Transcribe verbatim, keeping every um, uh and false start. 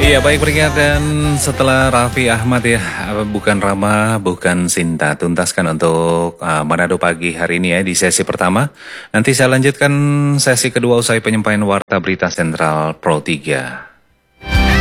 Iya baik peringatan setelah Raffi Ahmad ya, apa, bukan Rama, bukan Sinta. Tuntaskan untuk uh, Manado pagi hari ini ya di sesi pertama. Nanti saya lanjutkan sesi kedua usai penyampaian Warta Berita Sentral Pro tiga.